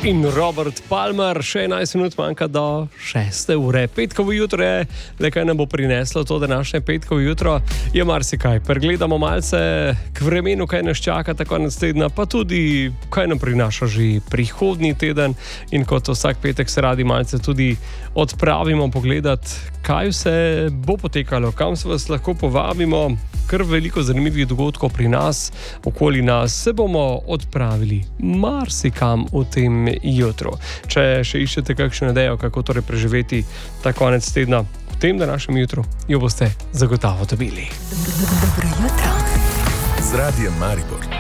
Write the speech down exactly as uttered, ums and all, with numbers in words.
In Robert Palmer, še enajst minut manjka do šeste ure. Petkovo jutro je, le kaj nam bo prineslo to današnje petkovo jutro, je marsikaj. Pregledamo malce k vremenu, kaj nas čaka ta konec tedna, pa tudi kaj nam prinaša že prihodnji teden. In kot vsak petek se radi malce tudi odpravimo pogledati, kaj vse bo potekalo, kam se vas lahko povabimo. Kar veliko zanimivih dogodkov pri nas, okoli nas, se bomo odpravili marsikam v tem jutru. Če še iščete kakšno idejo, kako torej preživeti ta konec tedna v tem današnjem jutru, jo boste zagotovo dobili. Dobro jutro. Z Radijem Maribor.